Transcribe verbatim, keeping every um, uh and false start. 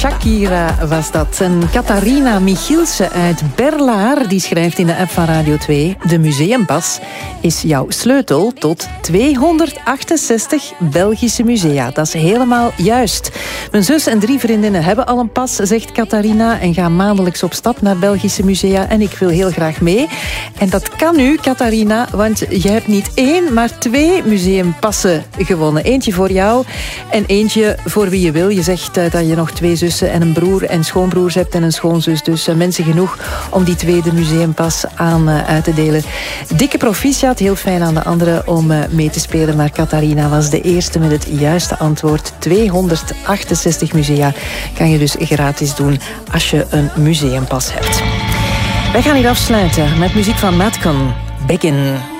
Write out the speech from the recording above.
Shakira was dat. En Catharina Michielsen uit Berlaar die schrijft in de app van Radio twee... De Museumpas is jouw sleutel tot tweehonderdachtenzestig Belgische musea. Dat is helemaal juist. Mijn zus en drie vriendinnen hebben al een pas, zegt Catharina... en gaan maandelijks op stap naar Belgische musea. En ik wil heel graag mee. En dat kan nu, Catharina, want je hebt niet één, maar twee museumpassen gewonnen. Eentje voor jou en eentje voor wie je wil. Je zegt uh, dat je nog twee zussen en een broer en schoonbroers hebt en een schoonzus. Dus uh, mensen genoeg om die tweede museumpas aan uh, uit te delen. Dikke proficiat, heel fijn aan de anderen om uh, mee te spelen. Maar Catharina was de eerste met het juiste antwoord. tweehonderdachtenzestig musea kan je dus gratis doen als je een museumpas hebt. Wij gaan hier afsluiten met muziek van Madcon. Begin.